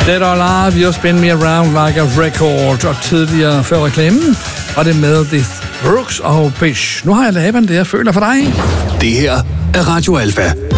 Dead or Alive, You Spin Me Around Like a Record. Og tidligere før reklamen var det Meredith Brooks og Bish. Nu har jeg lavet det, jeg føler for dig. Det her er Radio Alfa.